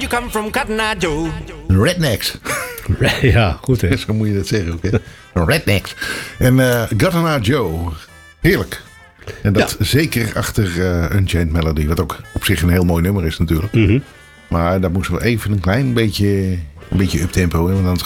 you come from Cotton Eye Joe? Rednecks. Ja, goed hè. Zo moet je dat zeggen ook, hè? Rednecks. En Cotton Eye Joe. Heerlijk. En dat zeker achter Unchained Melody. Wat ook op zich een heel mooi nummer is natuurlijk. Mm-hmm. Maar daar moesten we even een klein beetje uptempo in. Want